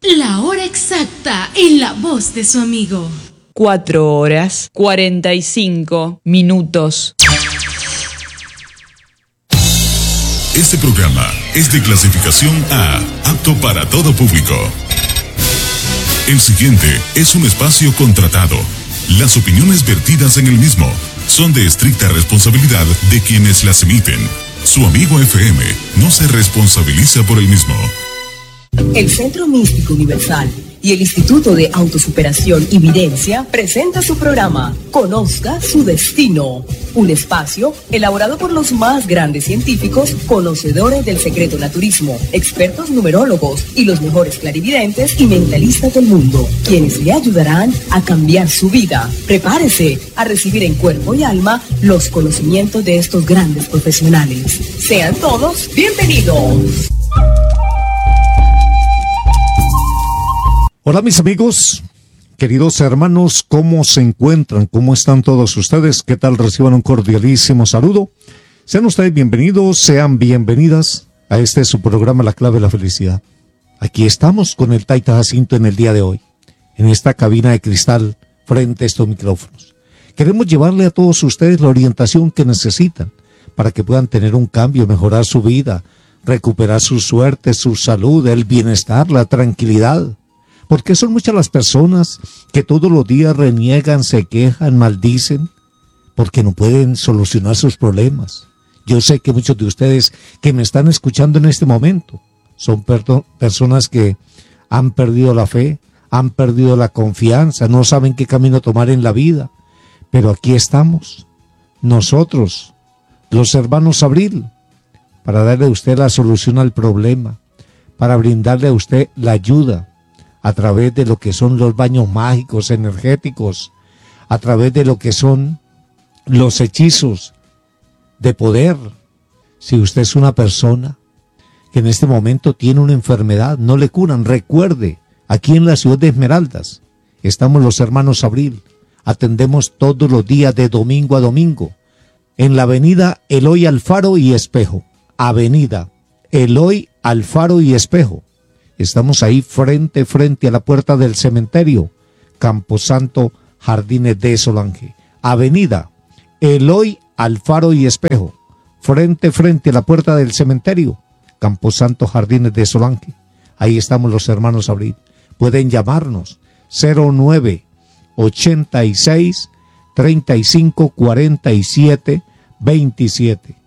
La hora exacta en la voz de su amigo. 4:45. Este programa es de clasificación A, apto para todo público. El siguiente es un espacio contratado. Las opiniones vertidas en el mismo son de estricta responsabilidad de quienes las emiten. Su amigo FM no se responsabiliza por el mismo. El Centro Místico Universal y el Instituto de Autosuperación y Videncia presenta su programa Conozca su Destino, un espacio elaborado por los más grandes científicos, conocedores del secreto naturismo, expertos numerólogos y los mejores clarividentes y mentalistas del mundo, quienes le ayudarán a cambiar su vida. Prepárese a recibir en cuerpo y alma los conocimientos de estos grandes profesionales. Sean todos bienvenidos. Hola mis amigos, queridos hermanos, ¿cómo se encuentran? ¿Cómo están todos ustedes? ¿Qué tal? Reciban un cordialísimo saludo. Sean ustedes bienvenidos, sean bienvenidas a este su programa La Clave de la Felicidad. Aquí estamos con el Taita Jacinto en el día de hoy, en esta cabina de cristal frente a estos micrófonos. Queremos llevarle a todos ustedes la orientación que necesitan para que puedan tener un cambio, mejorar su vida, recuperar su suerte, su salud, el bienestar, la tranquilidad. Porque son muchas las personas que todos los días reniegan, se quejan, maldicen, porque no pueden solucionar sus problemas. Yo sé que muchos de ustedes que me están escuchando en este momento son personas que han perdido la fe, han perdido la confianza, no saben qué camino tomar en la vida. Pero aquí estamos, nosotros, los hermanos Abril, para darle a usted la solución al problema, para brindarle a usted la ayuda, a través de lo que son los baños mágicos, energéticos, a través de lo que son los hechizos de poder. Si usted es una persona que en este momento tiene una enfermedad, no le curan, recuerde, aquí en la ciudad de Esmeraldas, estamos los hermanos Abril, atendemos todos los días de domingo a domingo, en la avenida Eloy Alfaro y Espejo, avenida Eloy Alfaro y Espejo. Estamos ahí frente a la puerta del cementerio, Camposanto, Jardines de Solange. Avenida Eloy Alfaro y Espejo, frente a la puerta del cementerio, Camposanto, Jardines de Solange. Ahí estamos los hermanos Abril. Pueden llamarnos 0986 35 47 27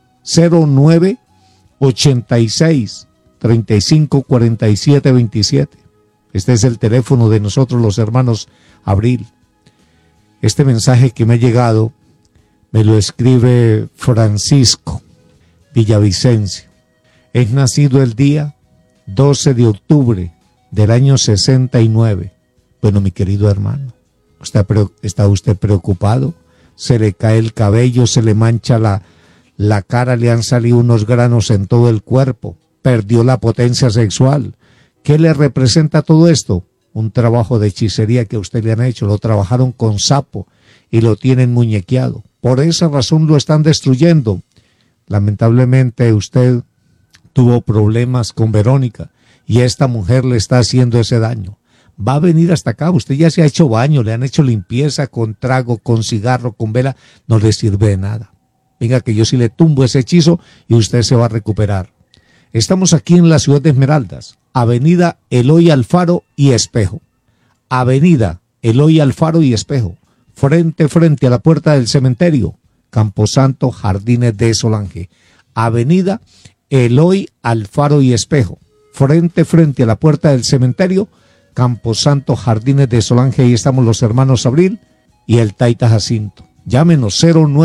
0986 35 47 27. Este es el teléfono de nosotros los hermanos Abril. Este mensaje que me ha llegado me lo escribe Francisco Villavicencio. Es nacido el día 12 de octubre del año 69. Bueno, mi querido hermano, ¿está usted preocupado? Se le cae el cabello, se le mancha la cara, le han salido unos granos en todo el cuerpo. Perdió la potencia sexual. ¿Qué le representa todo esto? Un trabajo de hechicería que a usted le han hecho. Lo trabajaron con sapo y lo tienen muñequeado. Por esa razón lo están destruyendo. Lamentablemente usted tuvo problemas con Verónica y esta mujer le está haciendo ese daño. Va a venir hasta acá. Usted ya se ha hecho baño, le han hecho limpieza con trago, con cigarro, con vela. No le sirve de nada. Venga que yo sí le tumbo ese hechizo y usted se va a recuperar. Estamos aquí en la ciudad de Esmeraldas, avenida Eloy Alfaro y Espejo. Avenida Eloy Alfaro y Espejo, frente a la puerta del cementerio, Camposanto, Jardines de Solange. Avenida Eloy Alfaro y Espejo, frente a la puerta del cementerio, Camposanto, Jardines de Solange. Ahí estamos los hermanos Abril y el Taita Jacinto. Llámenos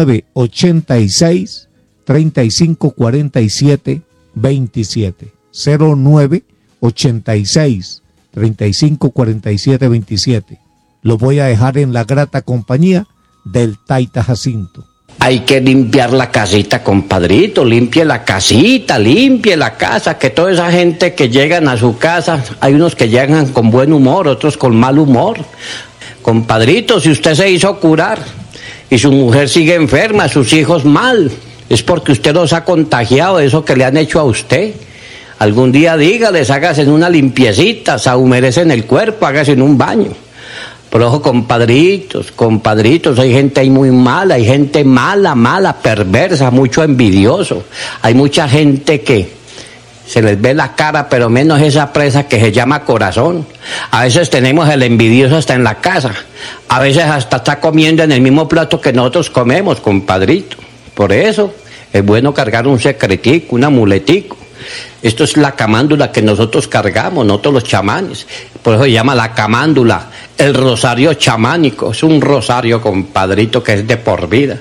0986 35 47 27 0986 35 47 27. Lo voy a dejar en la grata compañía del Taita Jacinto. Hay que limpiar la casita, compadrito, limpie la casita, limpie la casa, que toda esa gente que llegan a su casa, hay unos que llegan con buen humor, otros con mal humor. Compadrito, si usted se hizo curar y su mujer sigue enferma, sus hijos mal, es porque usted los ha contagiado de eso que le han hecho a usted. Algún día dígales, hágase una limpiecita, sahumerecen el cuerpo, hágase un baño. Pero ojo, compadritos, hay gente ahí muy mala, hay gente mala, perversa, mucho envidioso. Hay mucha gente que se les ve la cara, pero menos esa presa que se llama corazón. A veces tenemos el envidioso hasta en la casa. A veces hasta está comiendo en el mismo plato que nosotros comemos, compadrito. Por eso es bueno cargar un secretico, un amuletico. Esto es la camándula que nosotros cargamos, nosotros los chamanes. Por eso se llama la camándula, el rosario chamánico. Es un rosario, compadrito, que es de por vida.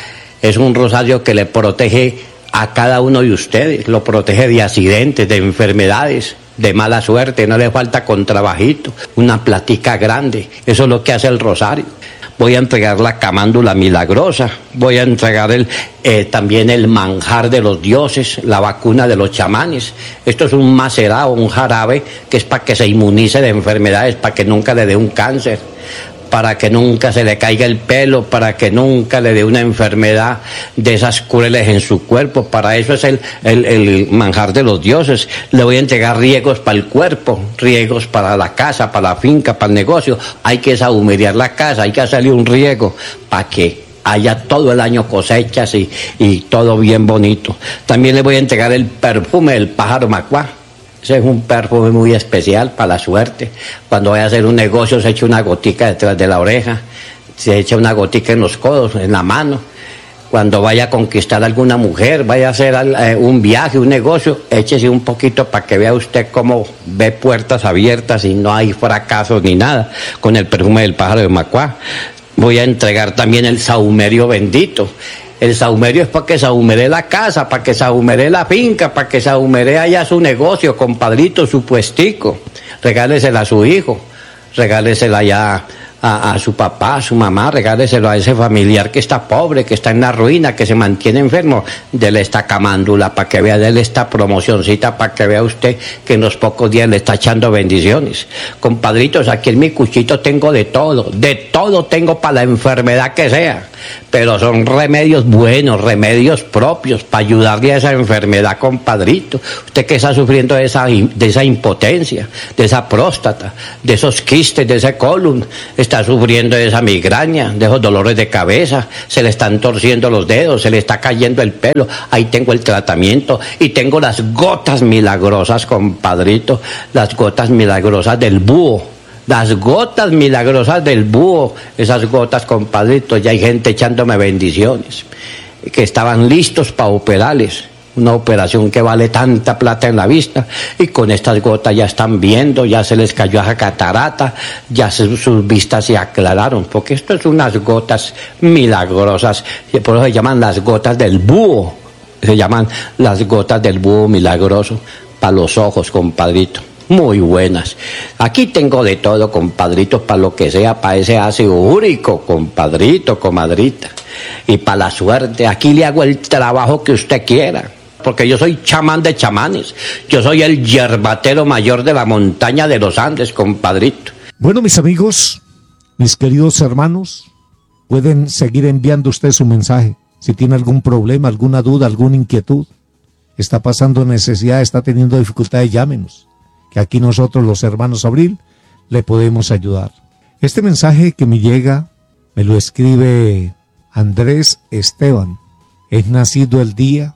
Es un rosario que le protege a cada uno de ustedes. Lo protege de accidentes, de enfermedades, de mala suerte. No le falta contrabajito, una platica grande. Eso es lo que hace el rosario. Voy a entregar la camándula milagrosa, voy a entregar también el manjar de los dioses, la vacuna de los chamanes. Esto es un macerado, un jarabe, que es para que se inmunice de enfermedades, para que nunca le dé un cáncer, para que nunca se le caiga el pelo, para que nunca le dé una enfermedad de esas crueles en su cuerpo. Para eso es el manjar de los dioses. Le voy a entregar riegos para el cuerpo, riegos para la casa, para la finca, para el negocio. Hay que sahumerear la casa, hay que hacerle un riego para que haya todo el año cosechas y todo bien bonito. También le voy a entregar el perfume del pájaro macuá. Ese es un perfume muy especial para la suerte. Cuando vaya a hacer un negocio se echa una gotica detrás de la oreja, se echa una gotica en los codos, en la mano. Cuando vaya a conquistar a alguna mujer, vaya a hacer un viaje, un negocio, échese un poquito para que vea usted cómo ve puertas abiertas y no hay fracasos ni nada con el perfume del pájaro de macuá. Voy a entregar también el sahumerio bendito. El sahumerio es para que sahumere la casa, para que sahumere la finca, para que sahumere allá su negocio, compadrito, su puestico. Regálesela a su hijo, regálesela allá a su papá, a su mamá, regáleselo a ese familiar que está pobre, que está en la ruina, que se mantiene enfermo. Dele esta camándula para que vea, dele esta promocioncita para que vea usted que en los pocos días le está echando bendiciones. Compadritos, aquí en mi cuchito tengo de todo tengo para la enfermedad que sea. Pero son remedios buenos, remedios propios para ayudarle a esa enfermedad, compadrito. Usted que está sufriendo de esa impotencia, de esa próstata, de esos quistes, de ese colon, está sufriendo de esa migraña, de esos dolores de cabeza, se le están torciendo los dedos, se le está cayendo el pelo. Ahí tengo el tratamiento y tengo las gotas milagrosas, compadrito, las gotas milagrosas del búho. Las gotas milagrosas del búho, esas gotas, compadrito, ya hay gente echándome bendiciones, que estaban listos para operarles, una operación que vale tanta plata en la vista, y con estas gotas ya están viendo, ya se les cayó a catarata, ya sus vistas se aclararon, porque esto es unas gotas milagrosas, por eso se llaman las gotas del búho, se llaman las gotas del búho milagroso, para los ojos, compadrito. Muy buenas. Aquí tengo de todo, compadrito, para lo que sea, para ese ácido úrico, compadrito, comadrita. Y para la suerte, aquí le hago el trabajo que usted quiera. Porque yo soy chamán de chamanes. Yo soy el yerbatero mayor de la montaña de los Andes, compadrito. Bueno, mis amigos, mis queridos hermanos, pueden seguir enviando usted su mensaje. Si tiene algún problema, alguna duda, alguna inquietud, está pasando necesidad, está teniendo dificultades, llámenos. Que aquí nosotros, los hermanos Abril, le podemos ayudar. Este mensaje que me llega, me lo escribe Andrés Esteban. Es nacido el día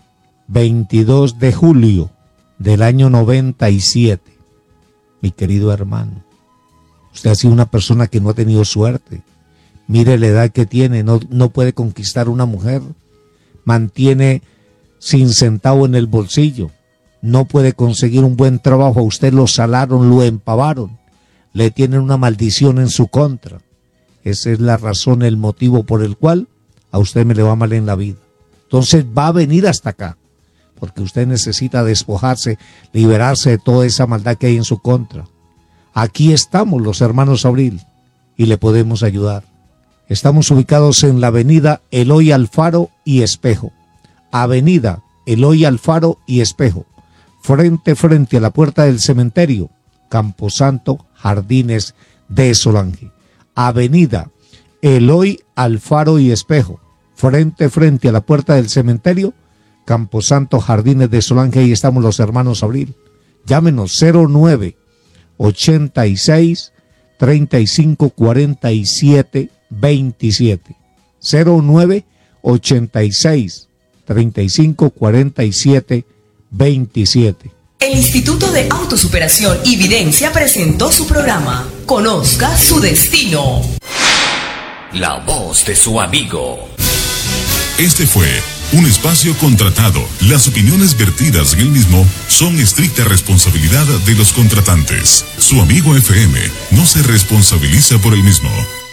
22 de julio del año 97. Mi querido hermano, usted ha sido una persona que no ha tenido suerte. Mire la edad que tiene, no puede conquistar una mujer. Mantiene sin centavo en el bolsillo. No puede conseguir un buen trabajo, a usted lo salaron, lo empavaron, le tienen una maldición en su contra. Esa es la razón, el motivo por el cual a usted me le va mal en la vida. Entonces va a venir hasta acá, porque usted necesita despojarse, liberarse de toda esa maldad que hay en su contra. Aquí estamos los hermanos Abril y le podemos ayudar. Estamos ubicados en la avenida Eloy Alfaro y Espejo. Avenida Eloy Alfaro y Espejo. Frente a la puerta del cementerio, Camposanto, Jardines de Solange. Avenida Eloy Alfaro y Espejo, frente a la puerta del cementerio, Camposanto, Jardines de Solange. Ahí estamos los hermanos Abril. Llámenos 09 86 35 47 27. 09 86 35 47 27. El Instituto de Autosuperación y Videncia presentó su programa Conozca su Destino. La voz de su amigo. Este fue un espacio contratado. Las opiniones vertidas en el mismo son estricta responsabilidad de los contratantes. Su amigo FM no se responsabiliza por el mismo.